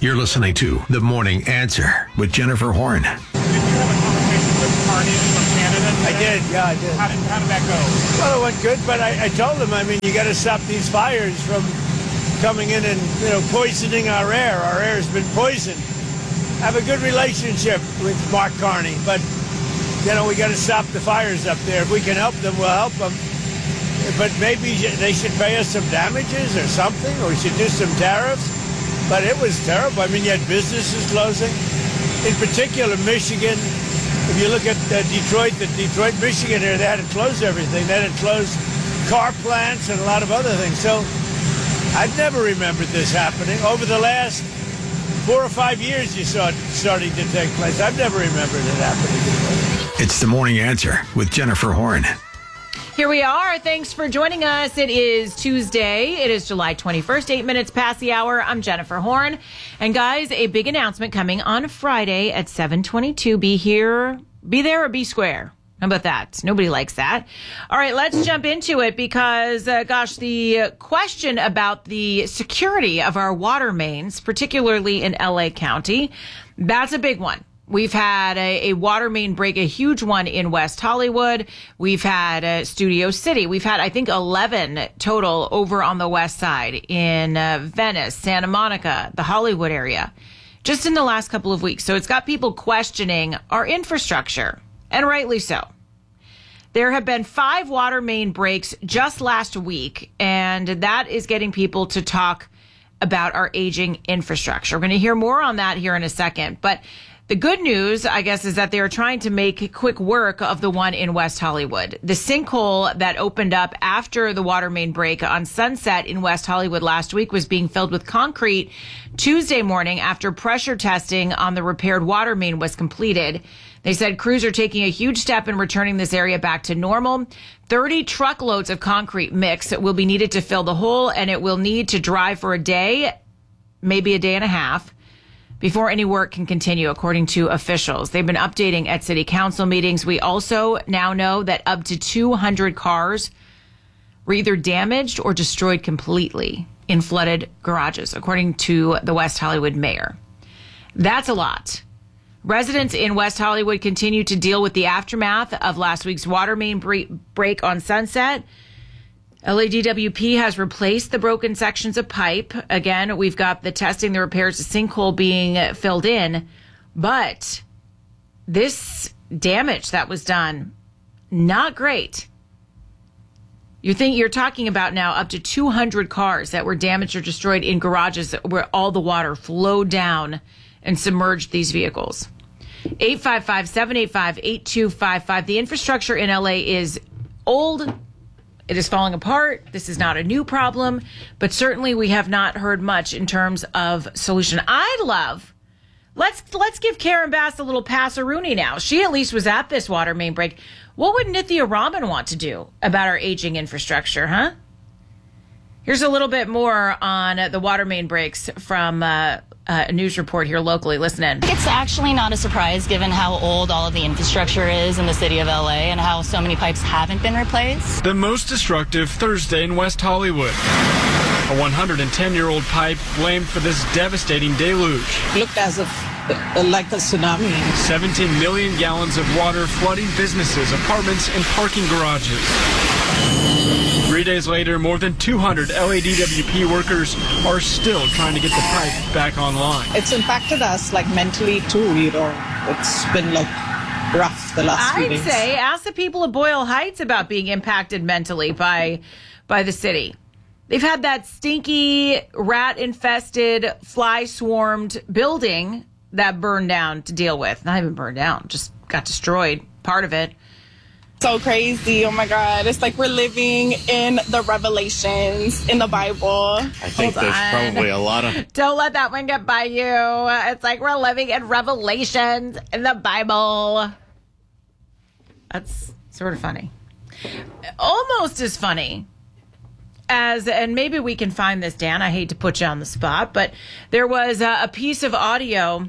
You're listening to The Morning Answer with Jennifer Horn. Did you have a conversation with Carney from Canada today? I did, yeah, I did. How did that go? Well, it went good, but I told him, you got to stop these fires from coming in and, poisoning our air. Our air has been poisoned. I have a good relationship with Mark Carney, but, we got to stop the fires up there. If we can help them, we'll help them. But maybe they should pay us some damages or something, or we should do some tariffs. But it was terrible. You had businesses closing. In particular, Michigan. If you look at Detroit, Michigan here, they had to close everything. They had to close car plants and a lot of other things. So I've never remembered this happening. Over the last 4 or 5 years, you saw it starting to take place. I've never remembered it happening before. It's The Morning Answer with Jennifer Horn. Here we are. Thanks for joining us. It is Tuesday. It is July 21st, 8 minutes past the hour. I'm Jennifer Horn. And guys, a big announcement coming on Friday at 7:22. Be there or be square. How about that? Nobody likes that. All right, let's jump into it because, the question about the security of our water mains, particularly in LA County, that's a big one. We've had a water main break, a huge one in West Hollywood. We've had Studio City. We've had, I think, 11 total over on the west side in Venice, Santa Monica, the Hollywood area, just in the last couple of weeks. So it's got people questioning our infrastructure, and rightly so. There have been 5 water main breaks just last week, and that is getting people to talk about our aging infrastructure. We're going to hear more on that here in a second, but the good news, I guess, is that they are trying to make quick work of the one in West Hollywood. The sinkhole that opened up after the water main break on Sunset in West Hollywood last week was being filled with concrete Tuesday morning after pressure testing on the repaired water main was completed. They said crews are taking a huge step in returning this area back to normal. 30 truckloads of concrete mix will be needed to fill the hole, and it will need to dry for a day, maybe a day and a half, before any work can continue, according to officials. They've been updating at city council meetings. We also now know that up to 200 cars were either damaged or destroyed completely in flooded garages, according to the West Hollywood mayor. That's a lot. Residents in West Hollywood continue to deal with the aftermath of last week's water main break on Sunset. LADWP has replaced the broken sections of pipe. Again, we've got the testing, the repairs, the sinkhole being filled in. But this damage that was done, not great. You're talking about now up to 200 cars that were damaged or destroyed in garages where all the water flowed down and submerged these vehicles. 855-785-8255. The infrastructure in LA is old. It is falling apart. This is not a new problem, but certainly we have not heard much in terms of solution. Let's give Karen Bass a little passeroonie now. She at least was at this water main break. What would Nithya Raman want to do about our aging infrastructure, huh? Here's a little bit more on the water main breaks from a news report here locally. Listen in. It's actually not a surprise given how old all of the infrastructure is in the city of LA and how so many pipes haven't been replaced. The most destructive Thursday in West Hollywood. A 110-year-old pipe blamed for this devastating deluge. Looked as if like a tsunami. 17 million gallons of water flooding businesses, apartments, and parking garages. 3 days later, more than 200 LADWP workers are still trying to get the pipe back online. It's impacted us mentally too, It's been rough the last few days. I'd say ask the people of Boyle Heights about being impacted mentally by the city. They've had that stinky, rat-infested, fly-swarmed building that burned down to deal with. Not even burned down, just got destroyed, part of it. So crazy. Oh my God. It's like we're living in the Revelations in the Bible. I think there's probably a lot of... Don't let that one get by you. It's like we're living in Revelations in the Bible. That's sort of funny. Almost as funny as, and maybe we can find this, Dan, I hate to put you on the spot, but there was a piece of audio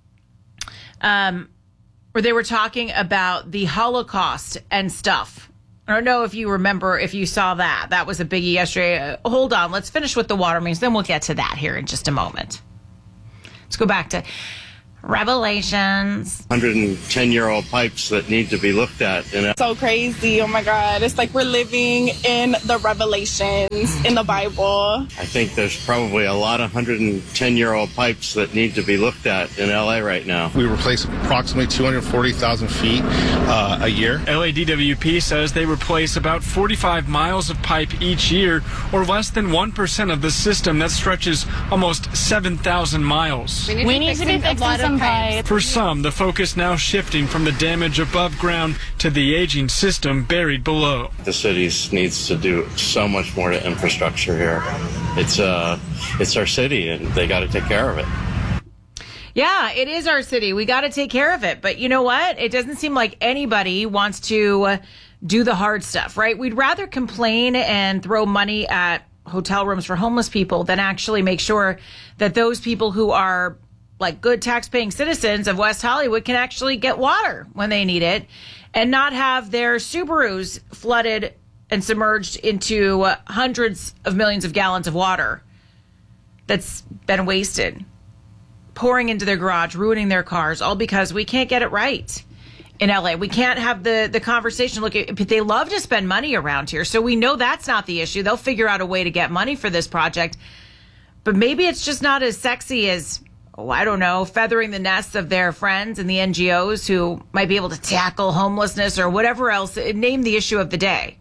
where they were talking about the Holocaust and stuff. I don't know if you remember, if you saw that. That was a biggie yesterday. Hold on, let's finish with the water mains, then we'll get to that here in just a moment. Let's go back to Revelations. 110-year-old pipes that need to be looked at. So crazy. Oh my God. It's like we're living in the Revelations in the Bible. I think there's probably a lot of 110-year-old pipes that need to be looked at in LA right now. We replace approximately 240,000 feet a year. LADWP says they replace about 45 miles of pipe each year, or less than 1% of the system that stretches almost 7,000 miles. We need to be fixing some pipes. For some, the focus now shifting from the damage above ground to the aging system buried below. The city needs to do so much more to infrastructure here. It's our city, and they got to take care of it. Yeah, it is our city. We got to take care of it. But you know what? It doesn't seem like anybody wants to do the hard stuff, right? We'd rather complain and throw money at hotel rooms for homeless people than actually make sure that those people who are like good tax-paying citizens of West Hollywood can actually get water when they need it and not have their Subarus flooded and submerged into hundreds of millions of gallons of water that's been wasted, pouring into their garage, ruining their cars, all because we can't get it right in LA. We can't have the conversation. Look, they love to spend money around here, so we know that's not the issue. They'll figure out a way to get money for this project, but maybe it's just not as sexy as, I don't know, feathering the nests of their friends and the NGOs who might be able to tackle homelessness or whatever else. Name the issue of the day.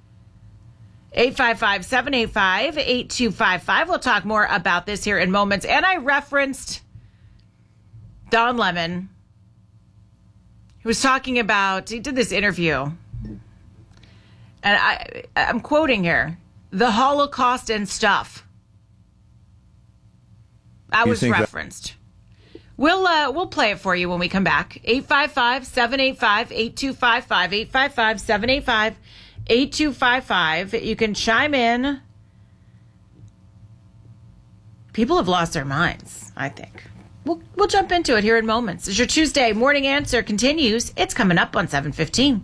855-785-8255. We'll talk more about this here in moments. And I referenced Don Lemon, who was talking about, he did this interview, and I'm quoting here, the Holocaust and stuff. I was referenced. We'll play it for you when we come back. 855-785-8255. 855-8255. You can chime in. People have lost their minds, I think. We'll jump into it here in moments. As your Tuesday morning answer continues, it's coming up on 7:15.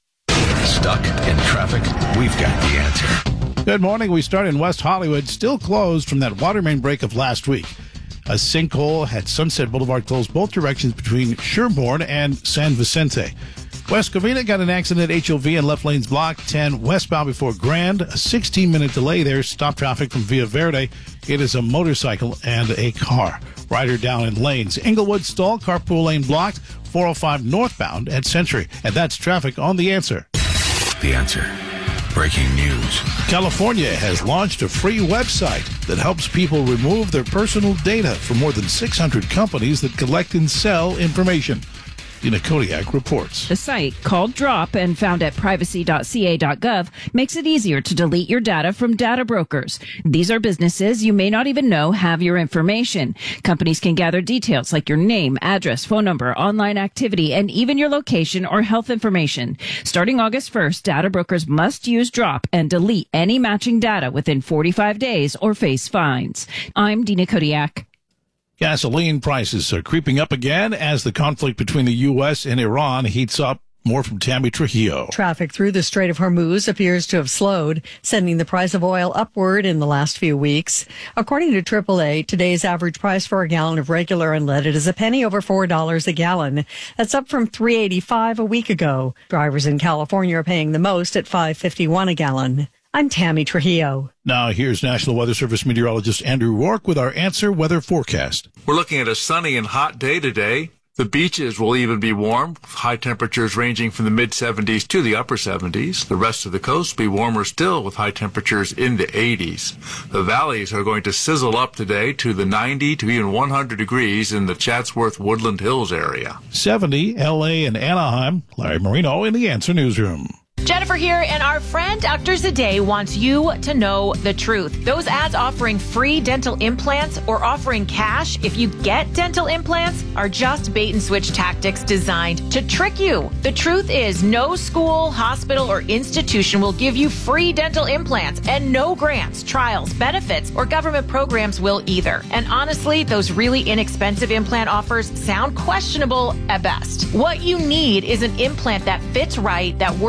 Stuck in traffic? We've got the answer. Good morning. We start in West Hollywood, still closed from that water main break of last week. A sinkhole had Sunset Boulevard closed both directions between Sherbourne and San Vicente. West Covina got an accident at HOV and left lanes blocked. 10 westbound before Grand. A 16-minute delay there. Stop traffic from Via Verde. It is a motorcycle and a car. Rider down in lanes. Inglewood stall. Carpool lane blocked. 405 northbound at Century. And that's traffic on The Answer. The Answer. Breaking news. California has launched a free website that helps people remove their personal data from more than 600 companies that collect and sell information. Dina Kodiak reports. The site, called Drop and found at privacy.ca.gov, makes it easier to delete your data from data brokers. These are businesses you may not even know have your information. Companies can gather details like your name, address, phone number, online activity, and even your location or health information. Starting August 1st, data brokers must use Drop and delete any matching data within 45 days or face fines. I'm Dina Kodiak. Gasoline prices are creeping up again as the conflict between the U.S. and Iran heats up. More from Tammy Trujillo. Traffic through the Strait of Hormuz appears to have slowed, sending the price of oil upward in the last few weeks. According to AAA, today's average price for a gallon of regular unleaded is a penny over $4 a gallon. That's up from $3.85 a week ago. Drivers in California are paying the most at $5.51 a gallon. I'm Tammy Trujillo. Now here's National Weather Service meteorologist Andrew Rourke with our Answer weather forecast. We're looking at a sunny and hot day today. The beaches will even be warm, with high temperatures ranging from the mid-70s to the upper 70s. The rest of the coast will be warmer still, with high temperatures in the 80s. The valleys are going to sizzle up today to the 90 to even 100 degrees in the Chatsworth Woodland Hills area. 70, L.A. and Anaheim. Larry Marino in the Answer Newsroom. Jennifer here, and our friend Dr. Zade wants you to know the truth. Those ads offering free dental implants or offering cash if you get dental implants are just bait and switch tactics designed to trick you. The truth is, no school, hospital, or institution will give you free dental implants, and no grants, trials, benefits, or government programs will either. And honestly, those really inexpensive implant offers sound questionable at best. What you need is an implant that fits right, that works for you,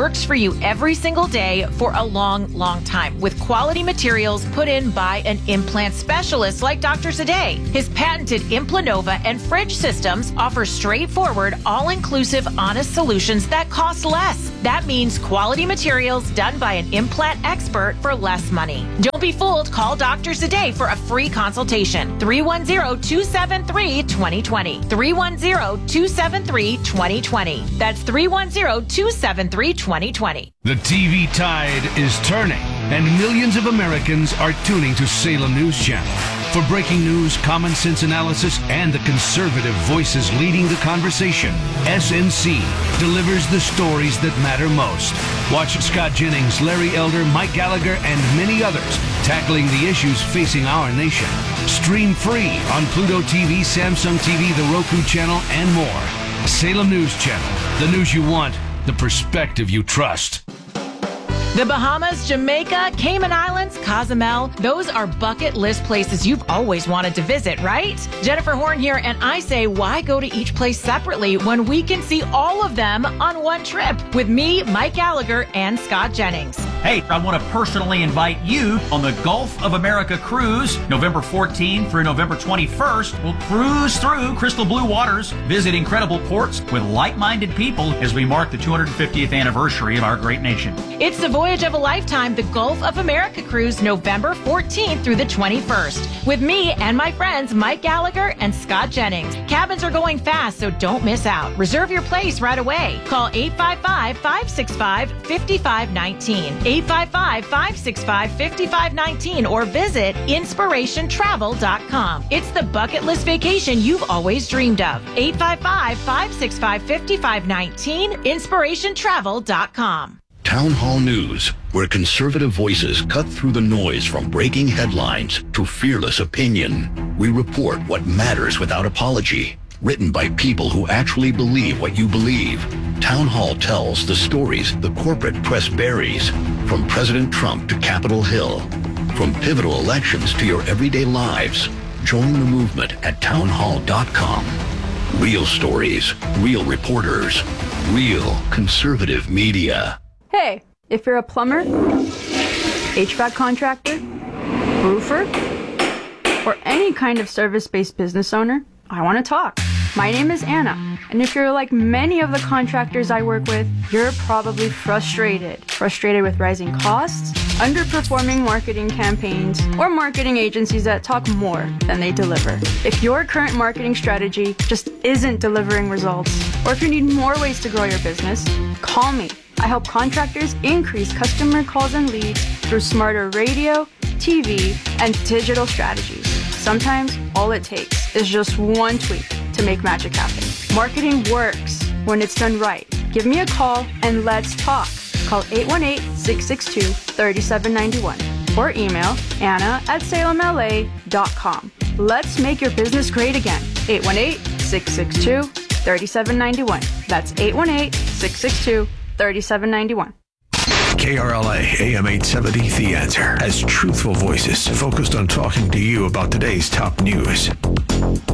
you every single day for a long, long time with quality materials put in by an implant specialist like Dr. Sadeh. His patented Implanova and Fridge systems offer straightforward, all-inclusive, honest solutions that cost less. That means quality materials done by an implant expert for less money. Don't be fooled. Call Dr. Sadeh for a free consultation. 310-273-2020. 310-273-2020. That's 310-273-2020. The TV tide is turning, and millions of Americans are tuning to Salem News Channel. For breaking news, common sense analysis, and the conservative voices leading the conversation, SNC delivers the stories that matter most. Watch Scott Jennings, Larry Elder, Mike Gallagher, and many others tackling the issues facing our nation. Stream free on Pluto TV, Samsung TV, the Roku channel, and more. Salem News Channel, the news you want, the perspective you trust. The Bahamas, Jamaica, Cayman Islands, Cozumel, those are bucket list places you've always wanted to visit, right? Jennifer Horn here, and I say, why go to each place separately when we can see all of them on one trip with me, Mike Gallagher, and Scott Jennings? Hey, I want to personally invite you on the Gulf of America cruise, November 14th through November 21st. We'll cruise through crystal blue waters, visit incredible ports with like-minded people as we mark the 250th anniversary of our great nation. It's the voyage of a lifetime, the Gulf of America cruise, November 14th through the 21st. With me and my friends Mike Gallagher and Scott Jennings. Cabins are going fast, so don't miss out. Reserve your place right away. Call 855-565-5519. 855-565-5519 or visit inspirationtravel.com. It's the bucket list vacation you've always dreamed of. 855-565-5519, inspirationtravel.com. Town Hall News, where conservative voices cut through the noise from breaking headlines to fearless opinion. We report what matters without apology. Written by people who actually believe what you believe. Town Hall tells the stories the corporate press buries. From President Trump to Capitol Hill. From pivotal elections to your everyday lives. Join the movement at townhall.com. Real stories, real reporters, real conservative media. Hey, if you're a plumber, HVAC contractor, roofer, or any kind of service-based business owner, I want to talk. My name is Anna, and if you're like many of the contractors I work with, you're probably frustrated. Frustrated with rising costs, underperforming marketing campaigns, or marketing agencies that talk more than they deliver. If your current marketing strategy just isn't delivering results, or if you need more ways to grow your business, call me. I help contractors increase customer calls and leads through smarter radio, TV, and digital strategies. Sometimes all it takes is just one tweak to make magic happen. Marketing works when it's done right. Give me a call and let's talk. Call 818-662-3791 or email anna@salemla.com. Let's make your business great again. 818-662-3791. That's 818-662-3791. KRLA AM 870, The Answer, has truthful voices focused on talking to you about today's top news.